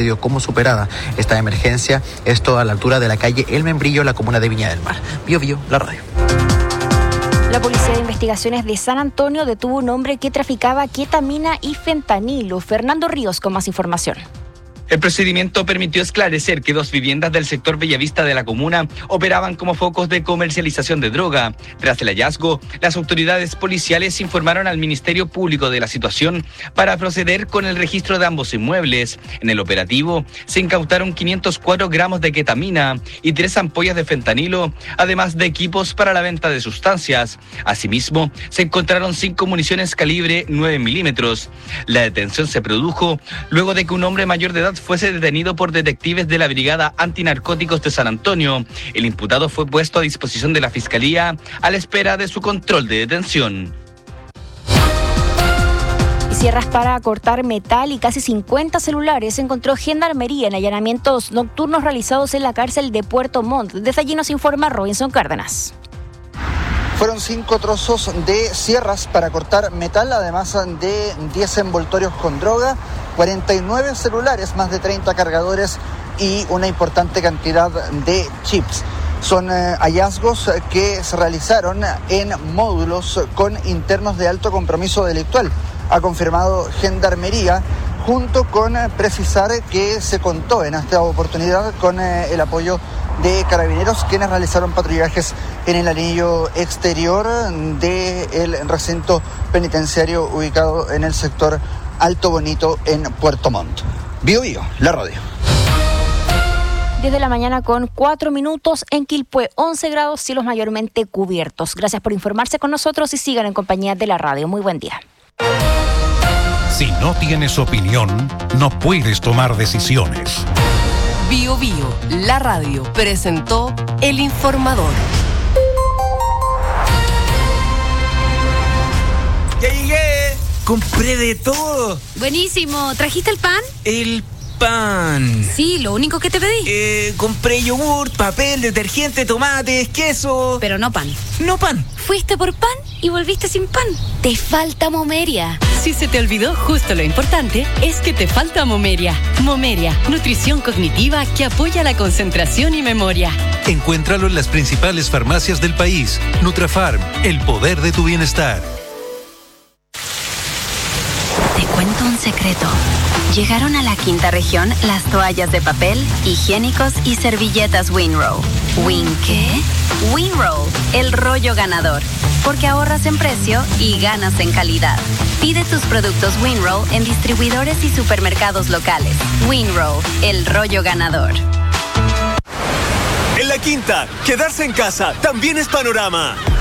dio como superada esta emergencia. Esto a la altura de la calle El Membrillo, la comuna de Viña del Mar. Bio Bio, la radio. La Policía de Investigaciones de San Antonio detuvo un hombre que traficaba ketamina y fentanilo. Fernando Ríos con más información. El procedimiento permitió esclarecer que 2 viviendas del sector Bellavista de la comuna operaban como focos de comercialización de droga. Tras el hallazgo, las autoridades policiales informaron al Ministerio Público de la situación para proceder con el registro de ambos inmuebles. En el operativo se incautaron 504 gramos de ketamina y 3 ampollas de fentanilo, además de equipos para la venta de sustancias. Asimismo, se encontraron 5 municiones calibre 9 milímetros. La detención se produjo luego de que un hombre mayor de edad fuese detenido por detectives de la Brigada Antinarcóticos de San Antonio. El imputado fue puesto a disposición de la Fiscalía a la espera de su control de detención. Sierras para cortar metal y casi 50 celulares encontró Gendarmería en allanamientos nocturnos realizados en la cárcel de Puerto Montt. Desde allí nos informa Robinson Cárdenas. Fueron 5 trozos de sierras para cortar metal, además de 10 envoltorios con droga, 49 celulares, más de 30 cargadores y una importante cantidad de chips. Son hallazgos que se realizaron en módulos con internos de alto compromiso delictual. Ha confirmado Gendarmería, junto con precisar que se contó en esta oportunidad con el apoyo de carabineros, quienes realizaron patrullajes en el anillo exterior del recinto penitenciario ubicado en el sector Alto Bonito en Puerto Montt. Bio Bio, la radio. 10 de la mañana con 4 minutos en Quilpué, 11 grados, cielos mayormente cubiertos. Gracias por informarse con nosotros y sigan en compañía de la radio. Muy buen día. Si no tienes opinión, no puedes tomar decisiones. Bio Bio, la radio, presentó El Informador. ¡Ya llegué! ¡Compré de todo! Buenísimo. ¿Trajiste el pan? El pan. Sí, lo único que te pedí. Compré yogur, papel, detergente, tomates, queso. Pero no pan. No pan. Fuiste por pan y volviste sin pan. Te falta Momeria. Si se te olvidó justo lo importante, es que te falta Momeria. Momeria, nutrición cognitiva que apoya la concentración y memoria. Encuéntralo en las principales farmacias del país. Nutrafarm, el poder de tu bienestar. Te cuento un secreto. Llegaron a la quinta región las toallas de papel, higiénicos y servilletas Winrow. ¿Win qué? Winrow, el rollo ganador. Porque ahorras en precio y ganas en calidad. Pide tus productos Winrow en distribuidores y supermercados locales. Winrow, el rollo ganador. En la quinta, quedarse en casa también es panorama.